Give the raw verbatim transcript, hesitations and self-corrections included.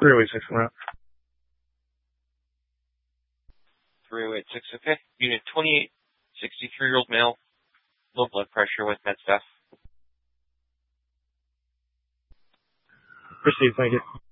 three oh eight six route. three oh eight six, okay. Unit twenty-eight, sixty-three-year-old male, low blood pressure with med staff. Proceed, thank you.